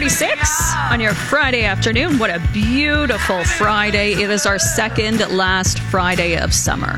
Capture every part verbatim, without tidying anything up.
forty-six on your Friday afternoon. What a beautiful Friday. It is our second last Friday of summer.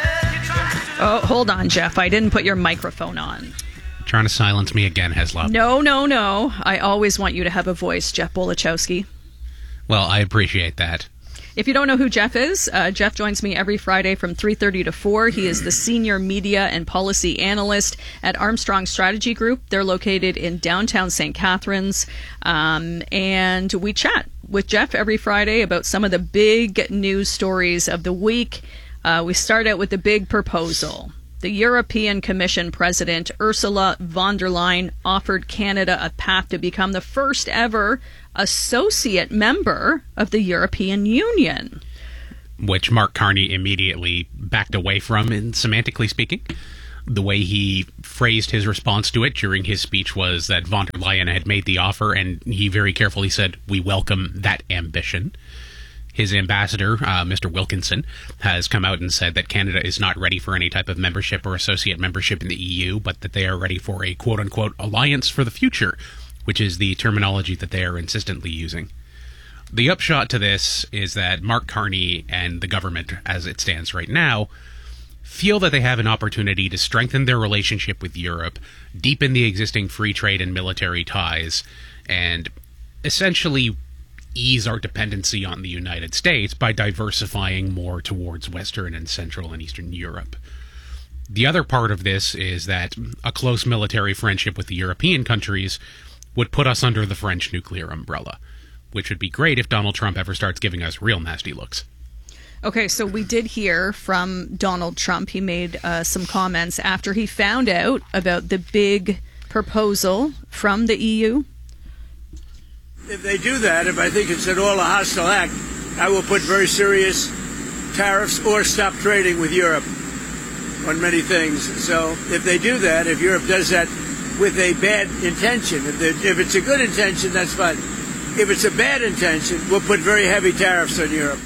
Oh, hold on, Jeff. I didn't put your microphone on. Trying to silence me again, Heslop. No, no, no. I always want you to have a voice, Jeff Bolachowski. Well, I appreciate that. If you don't know who Jeff is, uh, Jeff joins me every Friday from three thirty to four. He is the Senior Media and Policy Analyst at Armstrong Strategy Group. They're located in downtown Saint Catharines. Um, and we chat with Jeff every Friday about some of the big news stories of the week. Uh, we start out with the big proposal. The European Commission President Ursula von der Leyen offered Canada a path to become the first ever associate member of the European Union. Which Mark Carney immediately backed away from, in semantically speaking. The way he phrased his response to it during his speech was that von der Leyen had made the offer, and he very carefully said, "We welcome that ambition." His ambassador, uh, Mister Wilkinson, has come out and said that Canada is not ready for any type of membership or associate membership in the E U, but that they are ready for a quote-unquote alliance for the future, which is the terminology that they are insistently using. The upshot to this is that Mark Carney and the government, as it stands right now, feel that they have an opportunity to strengthen their relationship with Europe, deepen the existing free trade and military ties, and essentially ease our dependency on the United States by diversifying more towards Western and Central and Eastern Europe. The other part of this is that a close military friendship with the European countries would put us under the French nuclear umbrella, which would be great if Donald Trump ever starts giving us real nasty looks. Okay, so we did hear from Donald Trump. He made uh, some comments after he found out about the big proposal from the E U. If they do that, if I think it's at all a hostile act, I will put very serious tariffs or stop trading with Europe on many things. So if they do that, if Europe does that with a bad intention, if, if it's a good intention, that's fine. If it's a bad intention, we'll put very heavy tariffs on Europe.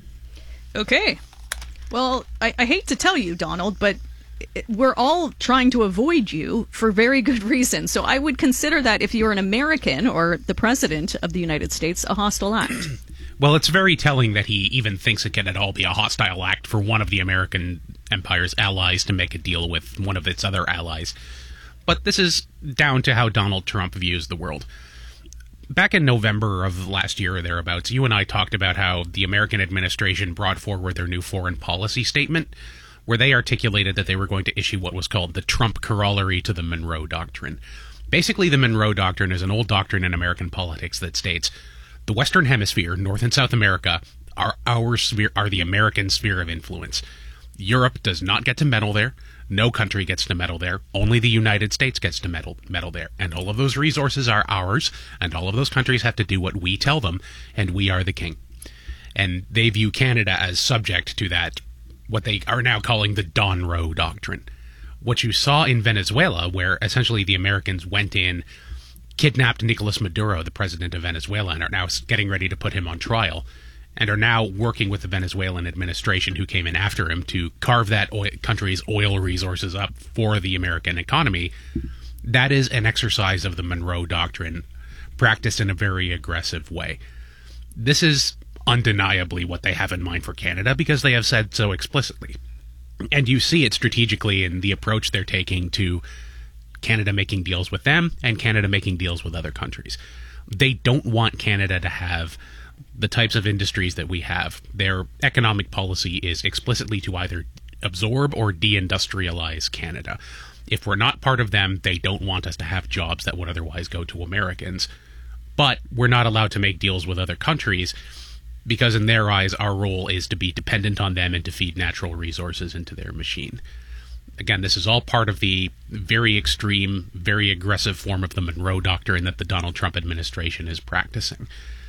Okay. Well, I, I hate to tell you, Donald, but we're all trying to avoid you for very good reason. So I would consider that, if you're an American or the president of the United States, a hostile act. Well, it's very telling that he even thinks it can at all be a hostile act for one of the American empire's allies to make a deal with one of its other allies. But this is down to how Donald Trump views the world. Back in November of last year or thereabouts, you and I talked about how the American administration brought forward their new foreign policy statement, where they articulated that they were going to issue what was called the Trump corollary to the Monroe Doctrine. Basically, the Monroe Doctrine is an old doctrine in American politics that states the Western Hemisphere, North and South America, are our sphere, are the American sphere of influence. Europe does not get to meddle there. No country gets to meddle there. Only the United States gets to meddle, meddle there. And all of those resources are ours, and all of those countries have to do what we tell them, and we are the king. And they view Canada as subject to that, what they are now calling the Don Roe Doctrine. What you saw in Venezuela, where essentially the Americans went in, kidnapped Nicolas Maduro, the president of Venezuela, and are now getting ready to put him on trial, and are now working with the Venezuelan administration who came in after him to carve that oil, country's oil resources up for the American economy. That is an exercise of the Monroe Doctrine practiced in a very aggressive way. This is undeniably what they have in mind for Canada, because they have said so explicitly. And you see it strategically in the approach they're taking to Canada making deals with them and Canada making deals with other countries. They don't want Canada to have the types of industries that we have. Their economic policy is explicitly to either absorb or deindustrialize Canada. If we're not part of them, they don't want us to have jobs that would otherwise go to Americans. But we're not allowed to make deals with other countries, because in their eyes, our role is to be dependent on them and to feed natural resources into their machine. Again, this is all part of the very extreme, very aggressive form of the Monroe Doctrine that the Donald Trump administration is practicing.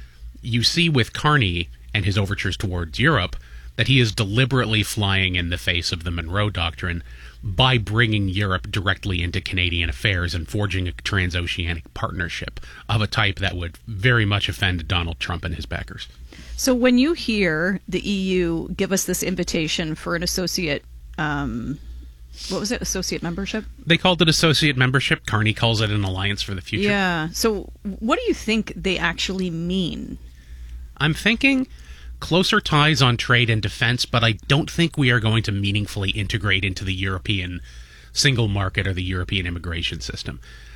You see with Carney and his overtures towards Europe that he is deliberately flying in the face of the Monroe Doctrine by bringing Europe directly into Canadian affairs and forging a transoceanic partnership of a type that would very much offend Donald Trump and his backers. So when you hear the E U give us this invitation for an associate um, what was it, associate membership? They called it associate membership. Carney calls it an alliance for the future. Yeah. So what do you think they actually mean? I'm thinking closer ties on trade and defense, but I don't think we are going to meaningfully integrate into the European single market or the European immigration system.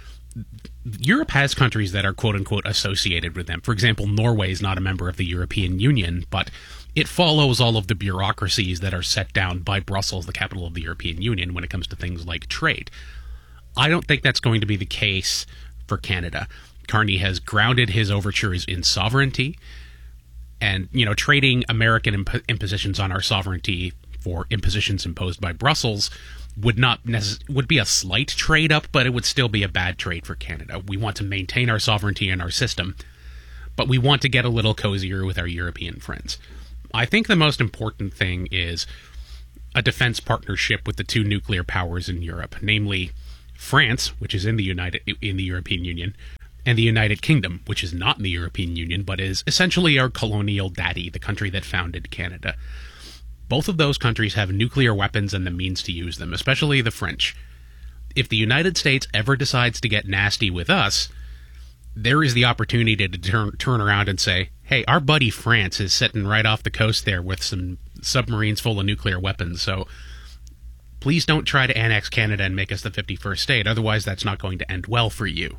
Europe has countries that are quote-unquote associated with them. For example, Norway is not a member of the European Union, but it follows all of the bureaucracies that are set down by Brussels, the capital of the European Union, when it comes to things like trade. I don't think that's going to be the case for Canada. Carney has grounded his overtures in sovereignty, and, you know, trading American imp- impositions on our sovereignty for impositions imposed by Brussels would not necess- would be a slight trade up, but it would still be a bad trade for Canada. We want to maintain our sovereignty in our system, but we want to get a little cozier with our European friends. I think the most important thing is a defense partnership with the two nuclear powers in Europe, namely France, which is in the United in the European Union, and the United Kingdom, which is not in the European Union, but is essentially our colonial daddy, the country that founded Canada. Both of those countries have nuclear weapons and the means to use them, especially the French. If the United States ever decides to get nasty with us, there is the opportunity to turn, turn around and say, hey, our buddy France is sitting right off the coast there with some submarines full of nuclear weapons, so please don't try to annex Canada and make us the fifty-first state, otherwise that's not going to end well for you.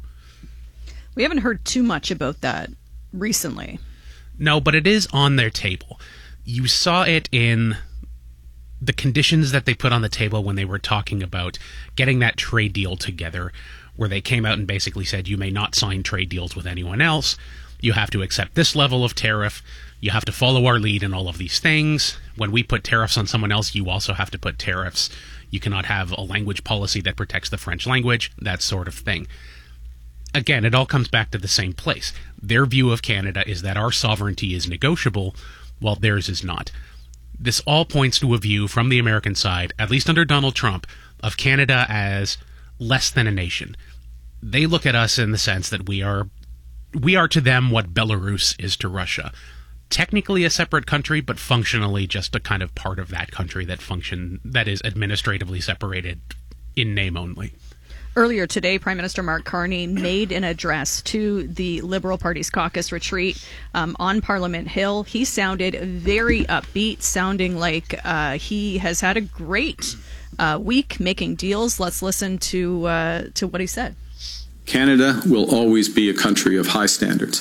We haven't heard too much about that recently. No, but it is on their table. You saw it in the conditions that they put on the table when they were talking about getting that trade deal together, where they came out and basically said, you may not sign trade deals with anyone else, you have to accept this level of tariff, you have to follow our lead in all of these things. When we put tariffs on someone else, you also have to put tariffs. You cannot have a language policy that protects the French language, that sort of thing. Again, it all comes back to the same place. Their view of Canada is that our sovereignty is negotiable, while theirs is not. This all points to a view from the American side, at least under Donald Trump, of Canada as less than a nation. They look at us in the sense that we are we are to them what Belarus is to Russia. Technically a separate country, but functionally just a kind of part of that country that function that is administratively separated in name only. Earlier today, Prime Minister Mark Carney made an address to the Liberal Party's caucus retreat um, on Parliament Hill. He sounded very upbeat, sounding like uh, he has had a great uh, week making deals. Let's listen to uh, to what he said. Canada will always be a country of high standards.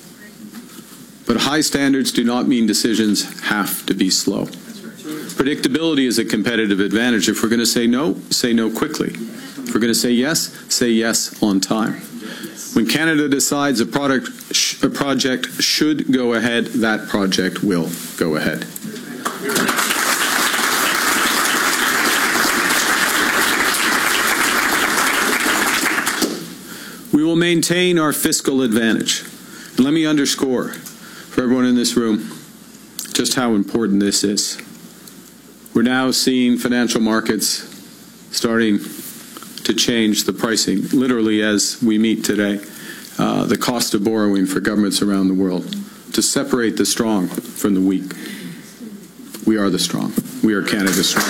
But high standards do not mean decisions have to be slow. Predictability is a competitive advantage. If we're going to say no, say no quickly. If we're going to say yes, say yes on time. When Canada decides a product, sh- a project should go ahead, that project will go ahead. We will maintain our fiscal advantage. And let me underscore for everyone in this room just how important this is. We're now seeing financial markets starting to change the pricing, literally as we meet today, uh, the cost of borrowing for governments around the world, to separate the strong from the weak. We are the strong. We are Canada's strong.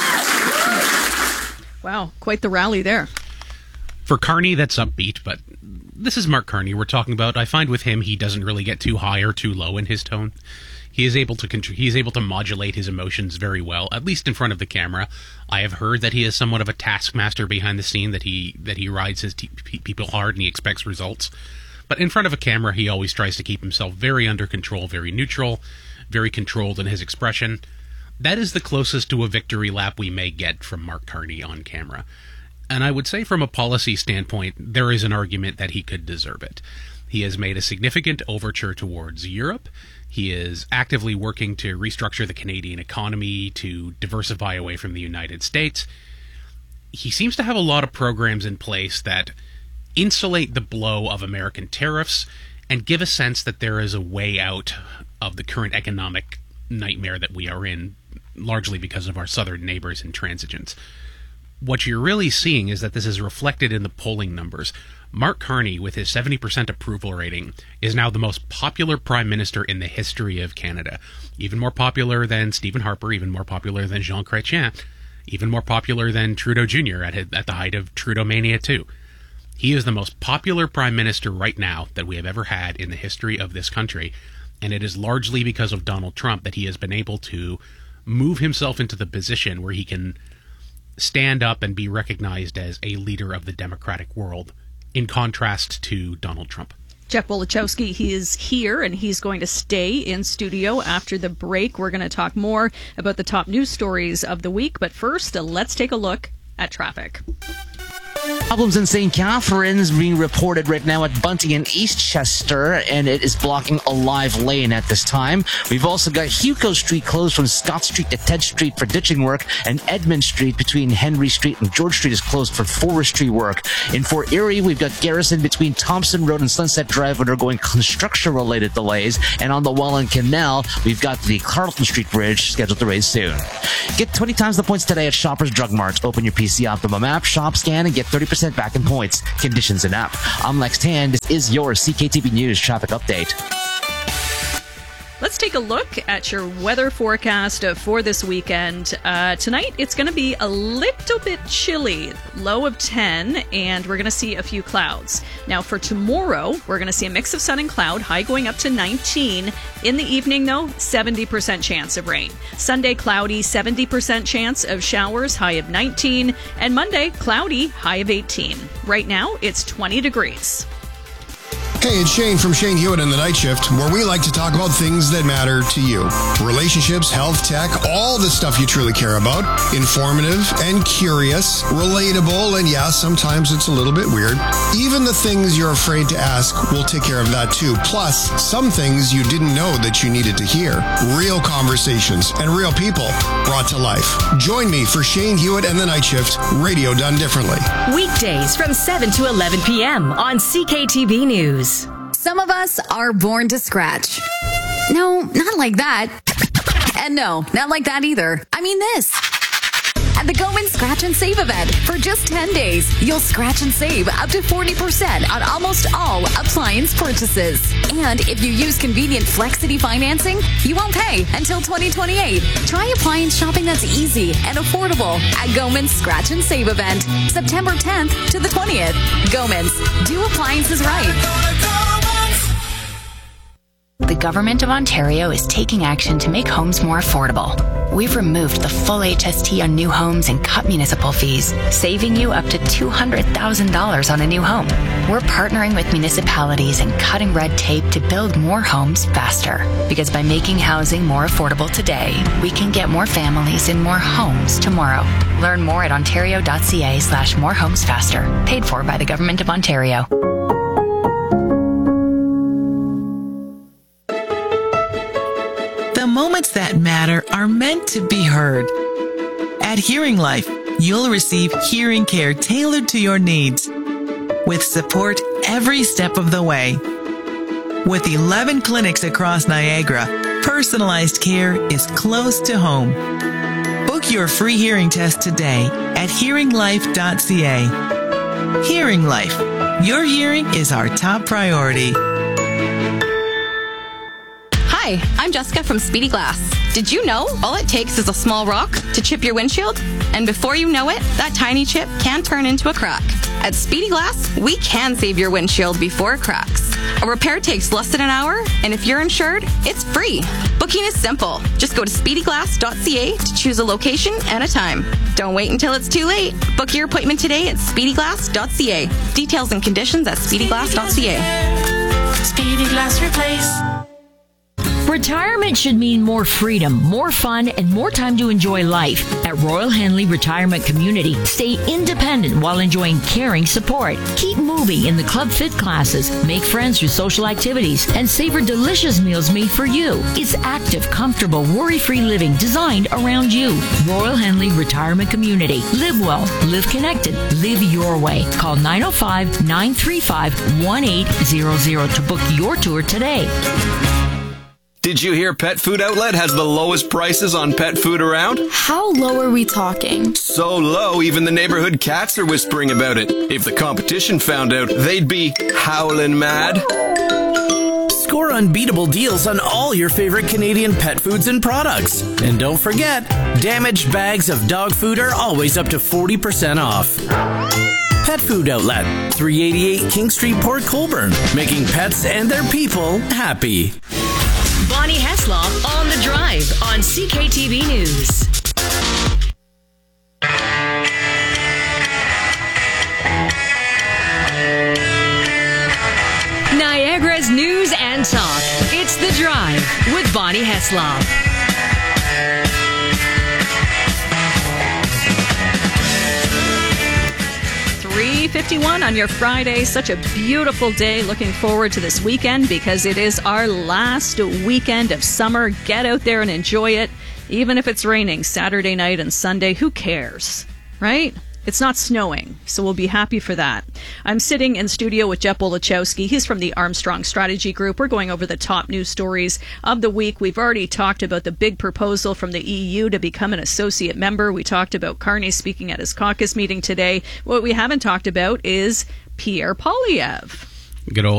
Wow, quite the rally there. For Carney, that's upbeat, but this is Mark Carney we're talking about. I find with him, he doesn't really get too high or too low in his tone. He is able to contr- he is able to modulate his emotions very well, at least in front of the camera. I have heard that he is somewhat of a taskmaster behind the scene, that he that he rides his t- people hard and he expects results. But in front of a camera, he always tries to keep himself very under control, very neutral, very controlled in his expression. That is the closest to a victory lap we may get from Mark Carney on camera. And I would say from a policy standpoint, there is an argument that he could deserve it. He has made a significant overture towards Europe. He is actively working to restructure the Canadian economy, to diversify away from the United States. He seems to have a lot of programs in place that insulate the blow of American tariffs and give a sense that there is a way out of the current economic nightmare that we are in, largely because of our southern neighbors' intransigence. What you're really seeing is that this is reflected in the polling numbers. Mark Carney, with his seventy percent approval rating, is now the most popular prime minister in the history of Canada. Even more popular than Stephen Harper, even more popular than Jean Chrétien. even more popular than Trudeau Junior at, at the height of Trudeau Mania too. He is the most popular prime minister right now that we have ever had in the history of this country, and it is largely because of Donald Trump that he has been able to move himself into the position where he can stand up and be recognized as a leader of the democratic world, in contrast to Donald Trump. Jeff Wolichowski, he is here, and he's going to stay in studio after the break. We're going to talk more about the top news stories of the week, but first, uh, let's take a look at traffic. Problems in Saint Catharines being reported right now at Bunting and Eastchester, and it is blocking a live lane at this time. We've also got Hugo Street closed from Scott Street to Ted Street for ditching work, and Edmund Street between Henry Street and George Street is closed for forestry work. In Fort Erie, we've got Garrison between Thompson Road and Sunset Drive undergoing construction-related delays, and on the Welland Canal, we've got the Carlton Street Bridge scheduled to raise soon. Get twenty times the points today at Shoppers Drug Mart. Open your P C Optimum app, shop, scan, and get thirty percent back in points. Conditions in app. I'm Lex Tan. This is your C K T V News traffic update. Let's take a look at your weather forecast uh, for this weekend. Uh, tonight, it's going to be a little bit chilly, low of ten, and we're going to see a few clouds. Now, for tomorrow, we're going to see a mix of sun and cloud, high going up to nineteen. In the evening, though, seventy percent chance of rain. Sunday, cloudy, seventy percent chance of showers, high of nineteen. And Monday, cloudy, high of eighteen. Right now, it's twenty degrees. Hey, it's Shane from Shane Hewitt and the Night Shift, where we like to talk about things that matter to you. Relationships, health, tech, all the stuff you truly care about. Informative and curious, relatable, and yeah, sometimes it's a little bit weird. Even the things you're afraid to ask, we'll take care of that too. Plus, some things you didn't know that you needed to hear. Real conversations and real people brought to life. Join me for Shane Hewitt and the Night Shift, radio done differently. Weekdays from seven to eleven p.m. on C K T V News. Some of us are born to scratch. No, not like that. And no, not like that either. I mean this. At the Goman Scratch and Save event, for just ten days, you'll scratch and save up to forty percent on almost all appliance purchases. And if you use convenient Flexity financing, you won't pay until twenty twenty-eight. Try appliance shopping that's easy and affordable at Goman's Scratch and Save event, September tenth to the twentieth. Goman's, do appliances right. The Government of Ontario is taking action to make homes more affordable. We've removed the full H S T on new homes and cut municipal fees, saving you up to two hundred thousand dollars on a new home. We're partnering with municipalities and cutting red tape to build more homes faster. Because by making housing more affordable today, we can get more families in more homes tomorrow. Learn more at ontario.ca slash more homes faster. Paid for by the Government of Ontario. The moments that matter are meant to be heard. At Hearing Life, you'll receive hearing care tailored to your needs, with support every step of the way. With eleven clinics across Niagara, personalized care is close to home. Book your free hearing test today at hearing life dot c a. Hearing Life. Your hearing is our top priority. Hi, I'm Jessica from Speedy Glass. Did you know all it takes is a small rock to chip your windshield? And before you know it, that tiny chip can turn into a crack. At Speedy Glass, we can save your windshield before it cracks. A repair takes less than an hour, and if you're insured, it's free. Booking is simple. Just go to speedy glass dot c a to choose a location and a time. Don't wait until it's too late. Book your appointment today at speedy glass dot c a. Details and conditions at speedy glass dot c a. Speedy Glass Replace. Retirement should mean more freedom, more fun, and more time to enjoy life. At Royal Henley Retirement Community, stay independent while enjoying caring support. Keep moving in the Club Fit classes, make friends through social activities, and savor delicious meals made for you. It's active, comfortable, worry-free living designed around you. Royal Henley Retirement Community. Live well, live connected, live your way. Call nine oh five, nine three five, one eight zero zero to book your tour today. Did you hear Pet Food Outlet has the lowest prices on pet food around? How low are we talking? So low, even the neighborhood cats are whispering about it. If the competition found out, they'd be howling mad. Score unbeatable deals on all your favorite Canadian pet foods and products. And don't forget, damaged bags of dog food are always up to forty percent off. Pet Food Outlet, three eighty-eight King Street, Port Colborne, making pets and their people happy. Bonnie Heslop on The Drive on C K T V News. Niagara's news and talk. It's The Drive with Bonnie Heslop. three fifty-one on your Friday. Such a beautiful day. Looking forward to this weekend because it is our last weekend of summer. Get out there and enjoy it. Even if it's raining Saturday night and Sunday, who cares, right? It's not snowing, so we'll be happy for that. I'm sitting in studio with Jeff Wolochowski. He's from the Armstrong Strategy Group. We're going over the top news stories of the week. We've already talked about the big proposal from the E U to become an associate member. We talked about Carney speaking at his caucus meeting today. What we haven't talked about is Pierre Poilievre. Good old